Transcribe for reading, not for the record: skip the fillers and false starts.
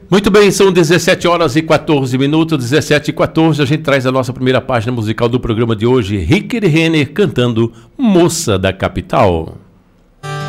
Muito bem, são 17 horas e 14 minutos, 17 e 14, a gente traz a nossa primeira página musical do programa de hoje, Rick Renner cantando Moça da Capital.